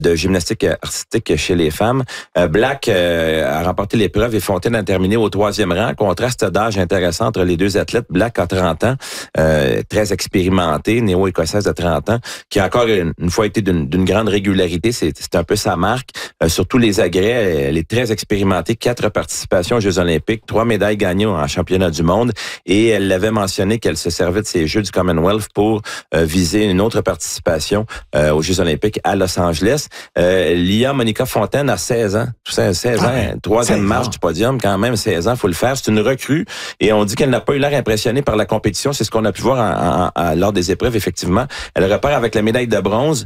de gymnastique artistique chez les femmes. Black a remporté l'épreuve et Fontaine a terminé au 3e rang. Contraste d'âge intéressant entre les deux athlètes. Black a 30 ans, très expérimentée, néo-écossaise de 30 ans, qui a encore une fois été d'une grande régularité. C'est un peu sa marque. Surtout les agrès, elle est très expérimentée. 4 participations aux Jeux olympiques, 3 médailles gagnées en championnat du monde. Et elle l'avait mentionné qu'elle se servait de ces Jeux du Commonwealth pour viser une autre participation aux Jeux olympiques à Los Angeles. Lia Monica Fontaine a 16 ans. 16 ans, 3e marche du podium, quand même 16 ans, faut le faire. C'est une recrue et on dit qu'elle n'a pas eu l'air impressionnée par la compétition. C'est ce qu'on a pu voir lors des épreuves, effectivement. Elle repart avec la médaille de bronze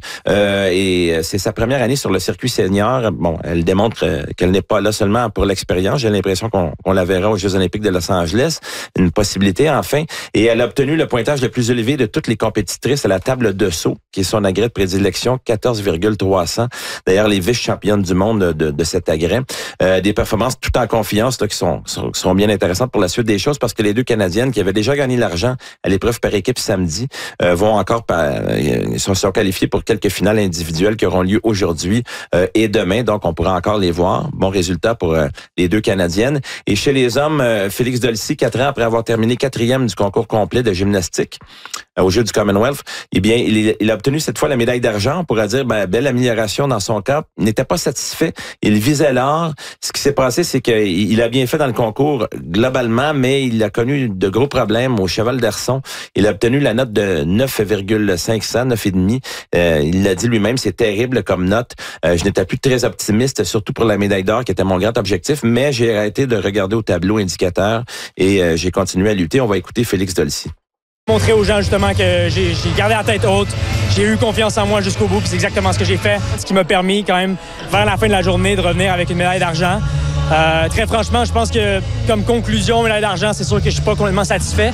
et c'est sa première année sur le circuit senior. Bon, elle démontre qu'elle n'est pas là seulement pour l'expérience. J'ai l'impression qu'on la verra aux Jeux olympiques de Los Angeles. Une possibilité, enfin. Et elle a obtenu le pointage le plus élevé de toutes les compétitrices à la table de saut, qui est son agrès de prédilection, 14,300. D'ailleurs, les vice-championnes du monde de cet agrès. Des performances tout en confiance là, qui sont bien intéressantes pour la suite des choses parce que les deux Canadiennes qui avaient déjà gagné l'argent à l'épreuve par équipe samedi vont encore sont qualifiées pour quelques finales individuelles qui auront lieu aujourd'hui et demain. Donc, on pourra encore les voir. Bon résultat pour les deux Canadiennes. Et chez les hommes, Félix Dolcy, 4 ans après avoir terminé 4e du concours complet de gymnastique aux Jeux du Commonwealth, eh bien, il a obtenu cette fois la médaille d'argent. On pourrait dire, belle amélioration dans son cas. Il n'était pas satisfait. Il visait l'or. Ce qui s'est passé, c'est qu'il a bien fait dans le concours globalement, mais il a connu de gros problèmes au cheval d'Arçon. Il a obtenu la note de 9,500, 9,5. Il l'a dit lui-même, c'est terrible comme note. Je n'étais plus très optimiste, surtout pour la médaille d'or, qui était mon grand objectif, mais j'ai arrêté de regarder au tableau indicateur et j'ai continué à lutter. On va écouter Félix Dolcy. Montrer aux gens justement que j'ai gardé la tête haute, j'ai eu confiance en moi jusqu'au bout, puis c'est exactement ce que j'ai fait, ce qui m'a permis quand même vers la fin de la journée de revenir avec une médaille d'argent. Très franchement, je pense que comme conclusion, médaille d'argent, c'est sûr que je suis pas complètement satisfait.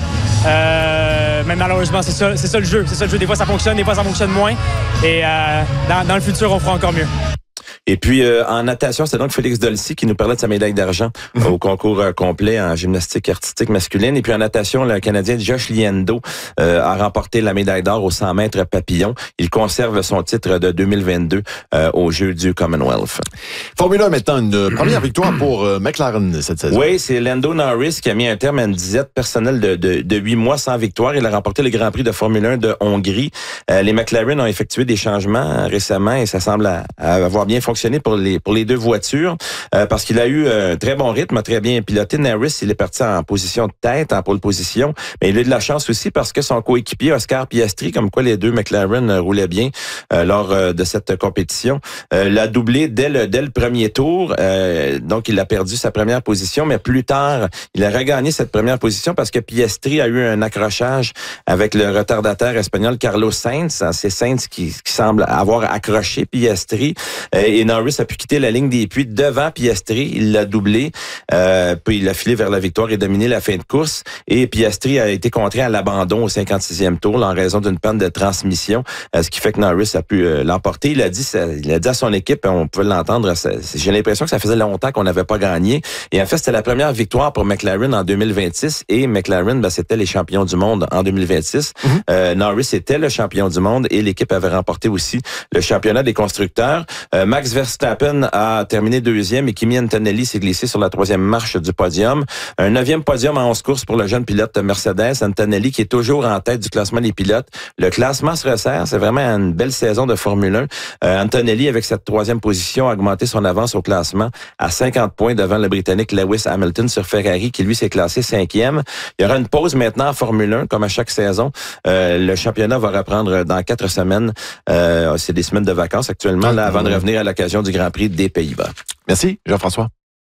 Mais malheureusement, c'est ça le jeu. C'est ça le jeu. Des fois ça fonctionne, des fois ça fonctionne moins. Et dans le futur, on fera encore mieux. Et puis, en natation, c'est donc Félix Dolcy qui nous parlait de sa médaille d'argent au concours complet en gymnastique artistique masculine. Et puis, en natation, le Canadien Josh Liendo a remporté la médaille d'or aux 100 mètres papillon. Il conserve son titre de 2022 aux Jeux du Commonwealth. Formule 1, maintenant, une première victoire pour McLaren cette saison. Oui, c'est Lando Norris qui a mis un terme à une disette personnelle de 8 mois sans victoire. Il a remporté le Grand Prix de Formule 1 de Hongrie. Les McLaren ont effectué des changements récemment et ça semble avoir bien fonctionné pour les deux voitures parce qu'il a eu un très bon rythme, a très bien piloté. Norris, il est parti en position de tête, en pole position, mais il a eu de la chance aussi parce que son coéquipier Oscar Piastri, comme quoi les deux McLaren roulaient bien lors de cette compétition, l'a doublé dès le premier tour. Donc, il a perdu sa première position, mais plus tard, il a regagné cette première position parce que Piastri a eu un accrochage avec le retardataire espagnol Carlos Sainz. C'est Sainz qui semble avoir accroché Piastri et Norris a pu quitter la ligne des puits devant Piastri. Il l'a doublé, puis il a filé vers la victoire et dominé la fin de course. Et Piastri a été contraint à l'abandon au 56e tour là, en raison d'une panne de transmission, ce qui fait que Norris a pu l'emporter. Il a dit à son équipe, on pouvait l'entendre, j'ai l'impression que ça faisait longtemps qu'on n'avait pas gagné. Et en fait, c'était la première victoire pour McLaren en 2026. Et McLaren, c'était les champions du monde en 2026. Norris était le champion du monde et l'équipe avait remporté aussi le championnat des constructeurs. Max Verstappen a terminé 2e et Kimi Antonelli s'est glissé sur la 3e marche du podium. Un 9e podium en 11 courses pour le jeune pilote Mercedes, Antonelli, qui est toujours en tête du classement des pilotes. Le classement se resserre. C'est vraiment une belle saison de Formule 1. Antonelli, avec cette 3e position, a augmenté son avance au classement à 50 points devant le Britannique Lewis Hamilton sur Ferrari, qui lui s'est classé 5e. Il y aura une pause maintenant en Formule 1, comme à chaque saison. Le championnat va reprendre dans 4 semaines. C'est des semaines de vacances actuellement, là, avant de revenir à l'occasion du Grand Prix des Pays-Bas. Merci, Jean-François.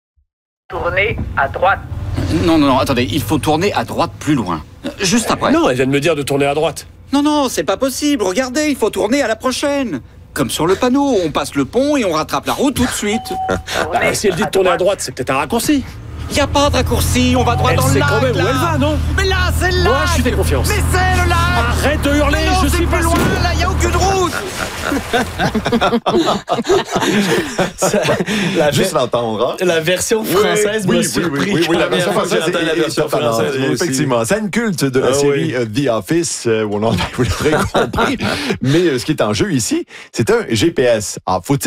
Tournez à droite. Non, attendez, il faut tourner à droite plus loin. Juste après. Non, elle vient de me dire de tourner à droite. Non, c'est pas possible. Regardez, il faut tourner à la prochaine. Comme sur le panneau, on passe le pont et on rattrape la route tout de suite. Si elle dit de tourner à droite, c'est peut-être un raccourci. Y a pas de raccourci, on va droit dans le lac. Elle sait quand même où elle va, non? Mais là, c'est le lac. Moi, je suis fait confiance. Mais c'est le lac. Arrête de hurler, mais non, je suis pas plus loin, là, y a aucune route. Juste l'entendre. La version française m'a surpris. Oui, la version française est effectivement. Scène culte de la série The Office, où on en a compris. Mais ce qui est en jeu ici, c'est un GPS. Alors, faut-il